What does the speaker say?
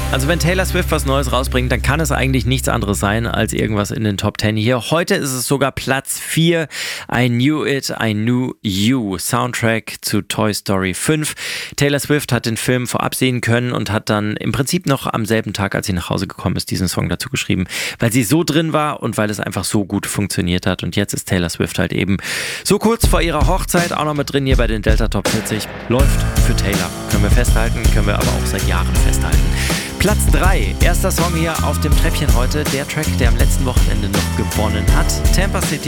Also wenn Taylor Swift was Neues rausbringt, dann kann es eigentlich nichts anderes sein als irgendwas in den Top 10 hier. Heute ist es sogar Platz 4. I Knew It, I Knew You. Soundtrack zu Toy Story 5. Taylor Swift hat den Film vorab sehen können und hat dann im Prinzip noch am selben Tag, als sie nach Hause gekommen ist, diesen Song dazu geschrieben, weil sie so drin war und weil es einfach so gut funktioniert hat. Und jetzt ist Taylor Swift halt eben so kurz vor ihrer Hochzeit auch noch mit drin hier bei den Delta Top 40. Läuft für Taylor. Können wir festhalten, können wir aber auch seit Jahren festhalten. Platz 3, erster Song hier auf dem Treppchen heute, der Track, der am letzten Wochenende noch gewonnen hat. Tampa City